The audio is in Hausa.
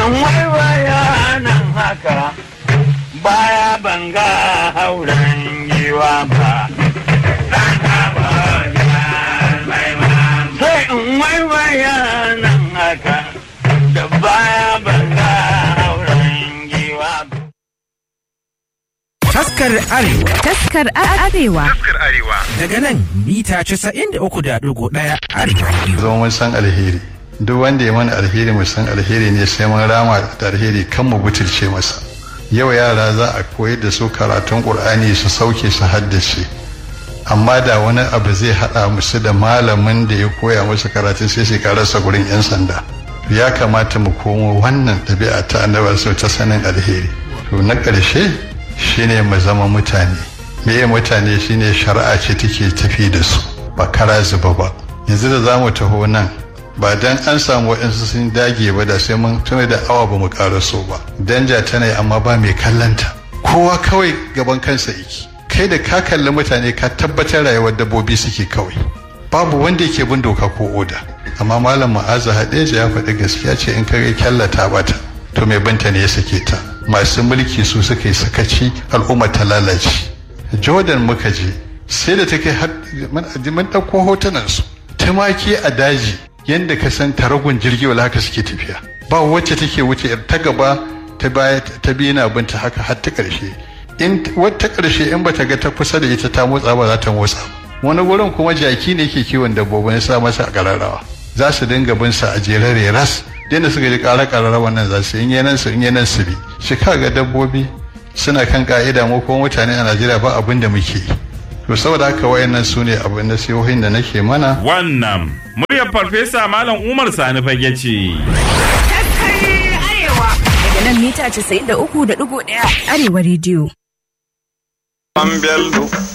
waiwaya nan haka baya banga hauren giwa ba. Sai in waiwaya nan haka da baya banga hauren giwa ba. Taskar Arewa. Taskar Arewa. Taskar Arewa. Daga nan mita 93.1 Arewa. Zo mun san alheri. Duk wanda ya mana alheri mu san alheri ne sai mun rama da alheri kan mu butulce masa. Yau yara za a koyar da su karatun Qur'ani su sauke su haddace. Amma da wani abu zai hada musu da malamin da ya koya musu karatun sai su karasa gurin yan sanda. Ya kamata mu komo wannan ɗabi'a ta annabi sau ta sanin alheri. To na ƙarshe shine mu zama mutane. Meye mutane shine shari'a ce take tafi da su ba kara zuba ba. Yanzu da zamu taho nan ba dan an samu waɗansu sun dage ba da sai mun tuna da awa ba mu karaso ba. Danja tana amma ba mai kallanta. Kowa kawai gaban kansa yake. Kai da ka kalli mutane ka tabbatar rayuwar dabbobi suke kawai. Babu wanda yake bin doka ko oda. Amma malam Ma'azu Hadeja ya faɗi gaskiya ce in kare kyallata bata to mai banta ne ya sake ta. Masu mulki su suka yi sakaci al'umma ta lalace. Jordan muka je sai da take mun ɗauko hotunansu. Tumaki a daji yadda ka san taragun jirgi wala haka suke tafiya. Ba wacce take wuce ta gaba ta baya ta biyu na binta haka har ta ƙarshe. In wata ƙarshe in bata ga ta kusa da ita ta motsa ba za ta motsa. Wani wurin kuma jaki ne ke kiwon dabbobin ya sa masa a ƙararrawa. Za su dinga bin sa a jerare ras. Dina suka ji ƙara wannan za su in yanan su bi. Shi kaga dabbobi suna kan ka'ida mu kuma mutane a Najeriya ba abin da muke yi. To saboda haka wayannan su ne abin da siyohin da nake mana. Wannan muryar Farfesa Malam Umar Sani Fage ce. Daga nan mita 93.1 Arewa Radio. Bello